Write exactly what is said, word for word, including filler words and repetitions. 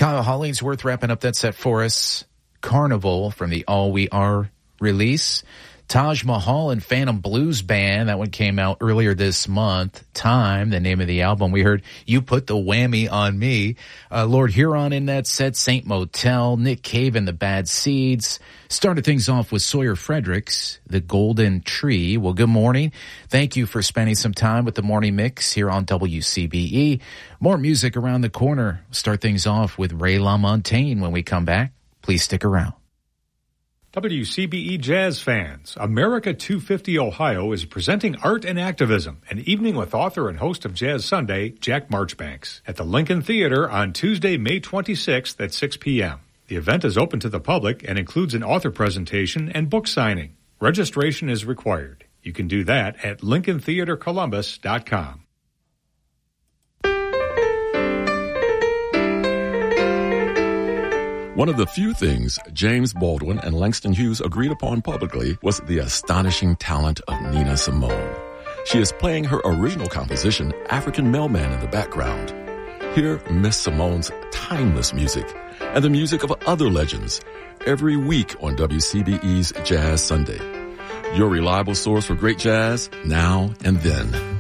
Kyle Hollingsworth wrapping up that set for us. Carnival from the All We Are release. Taj Mahal and Phantom Blues Band, that one came out earlier this month. Time, the name of the album. We heard You Put the Whammy on Me. Uh, Lord Huron in that set, Saint Motel, Nick Cave and the Bad Seeds. Started things off with Sawyer Fredericks, The Golden Tree. Well, good morning. Thank you for spending some time with the Morning Mix here on W C B E. More music around the corner. Start things off with Ray LaMontagne when we come back. Please stick around. W C B E Jazz fans, America two fifty Ohio is presenting Art and Activism, an evening with author and host of Jazz Sunday, Jack Marchbanks, at the Lincoln Theater on Tuesday, May twenty-sixth at six p.m. The event is open to the public and includes an author presentation and book signing. Registration is required. You can do that at lincoln theater columbus dot com. One of the few things James Baldwin and Langston Hughes agreed upon publicly was the astonishing talent of Nina Simone. She is playing her original composition, African Mailman, in the background. Hear Miss Simone's timeless music and the music of other legends every week on W C B E's Jazz Sunday. Your reliable source for great jazz now and then.